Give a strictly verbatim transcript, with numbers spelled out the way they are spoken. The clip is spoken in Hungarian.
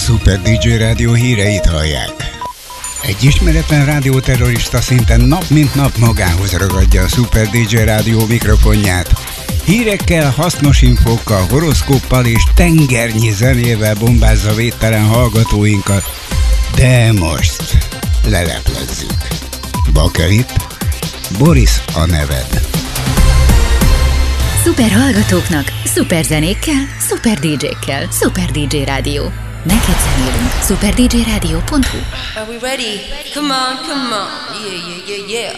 Super dé dzsé Rádió híreit hallják. Egy ismeretlen rádióterrorista szinten nap mint nap magához ragadja a Super dé dzsé Rádió mikrofonját. Hírekkel, hasznos infókkal, horoszkóppal és tengernyi zenével bombázza védtelen hallgatóinkat. De most leleplezzük. Bakelit, Boris a neved. Szuper hallgatóknak, szuper zenékkel, szuper dé dzsékkel, Super dé dzsé Rádió. Neked zenélünk. super d j rádió pont hu. Are we ready? Come on, come on. Yeah, yeah, yeah, yeah.